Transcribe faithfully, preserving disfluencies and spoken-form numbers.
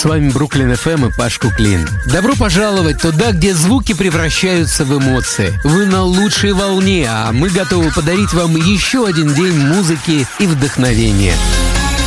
С вами Бруклин эф эм и Паш Куклин. Добро пожаловать туда, где звуки превращаются в эмоции. Вы на лучшей волне, а мы готовы подарить вам еще один день музыки и вдохновения.